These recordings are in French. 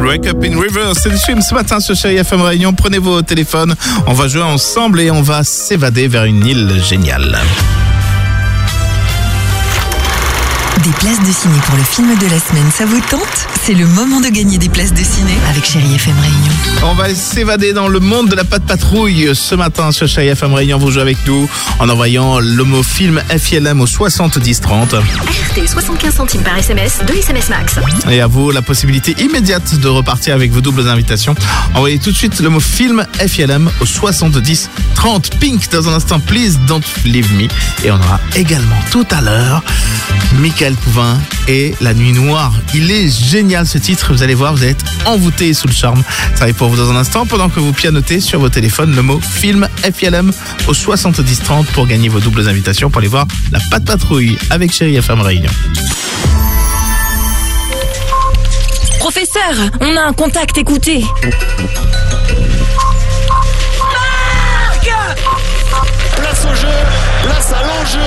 Wake Up in River, c'est le film ce matin sur Chérie FM Réunion. Prenez vos téléphones, on va jouer ensemble et on va s'évader vers une île géniale. Des places de ciné pour le film de la semaine, ça vous tente? C'est le moment de gagner des places de ciné avec Chérie FM Réunion. On va s'évader dans le monde de la patte patrouille ce matin sur Chérie FM Réunion. Vous jouez avec nous en envoyant le mot film FILM au 70 30. RT 75 centimes par SMS, 2 SMS max. Et à vous la possibilité immédiate de repartir avec vos doubles invitations. Envoyez tout de suite le mot film FILM au 70 30. Pink dans un instant, Please Don't Leave Me. Et on aura également tout à l'heure Michael Pouvin et La Nuit Noire. Il est génial ce titre, vous allez voir, vous allez être envoûtés sous le charme. Ça arrive pour vous dans un instant pendant que vous pianotez sur vos téléphones le mot film FILM au 70 30 pour gagner vos doubles invitations pour aller voir la patte patrouille avec Chérie FM Réunion. Professeur, on a un contact, écoutez. Marc! Place au jeu, place à l'enjeu.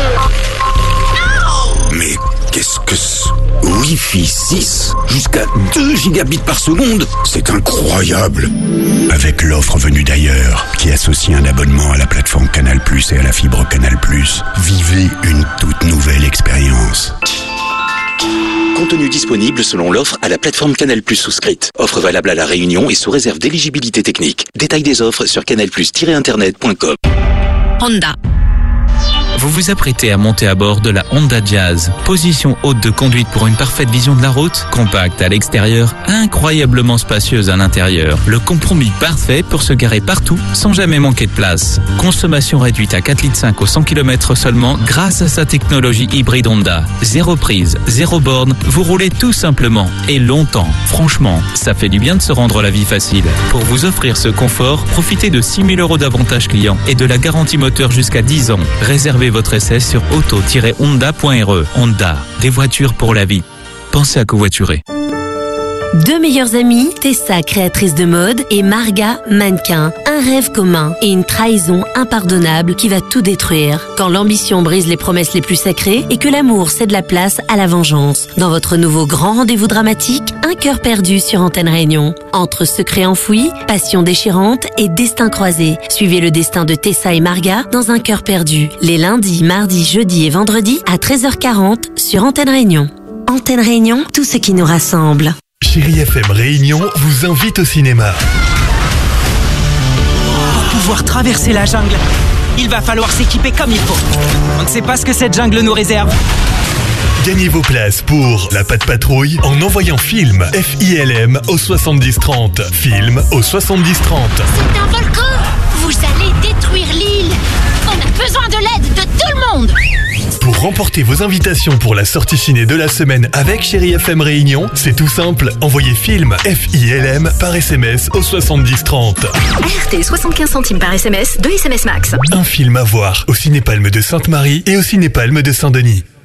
Mais qu'est-ce que c'est? Wi-Fi 6, jusqu'à 2 gigabits par seconde, c'est incroyable. Avec l'offre venue d'ailleurs, qui associe un abonnement à la plateforme Canal+ et à la fibre Canal+, vivez une toute nouvelle expérience. Contenu disponible selon l'offre à la plateforme Canal+ souscrite. Offre valable à La Réunion et sous réserve d'éligibilité technique. Détail des offres sur canalplus-internet.com. Honda. Vous vous apprêtez à monter à bord de la Honda Jazz. Position haute de conduite pour une parfaite vision de la route, compacte à l'extérieur, incroyablement spacieuse à l'intérieur. Le compromis parfait pour se garer partout sans jamais manquer de place. Consommation réduite à 4,5 litres au 100 km seulement grâce à sa technologie hybride Honda. Zéro prise, zéro borne, vous roulez tout simplement et longtemps. Franchement, ça fait du bien de se rendre la vie facile. Pour vous offrir ce confort, profitez de 6 000 € d'avantages clients et de la garantie moteur jusqu'à 10 ans. Réservez votre essai sur auto-honda.re. Honda, des voitures pour la vie. Pensez à covoiturer. Deux meilleures amies, Tessa, créatrice de mode, et Marga, mannequin. Un rêve commun et une trahison impardonnable qui va tout détruire. Quand l'ambition brise les promesses les plus sacrées et que l'amour cède la place à la vengeance. Dans votre nouveau grand rendez-vous dramatique, Un cœur perdu sur Antenne Réunion. Entre secrets enfouis, passion déchirante et destin croisé. Suivez le destin de Tessa et Marga dans Un cœur perdu. Les lundis, mardis, jeudis et vendredis à 13h40 sur Antenne Réunion. Antenne Réunion, tout ce qui nous rassemble. Chérie FM Réunion vous invite au cinéma. Pour pouvoir traverser la jungle, il va falloir s'équiper comme il faut. On ne sait pas ce que cette jungle nous réserve. Gagnez vos places pour La Patte Patrouille en envoyant film FILM au 70 30. Film au 70 30. C'est un volcan. Vous allez détruire l'île. On a besoin de l'aide de tout le monde. Pour remporter vos invitations pour la sortie ciné de la semaine avec Chérie FM Réunion, c'est tout simple. Envoyez film FILM par SMS au 70 30. RT 75 centimes par SMS, 2 SMS max. Un film à voir au Cinépalme de Sainte-Marie et au Cinépalme de Saint-Denis.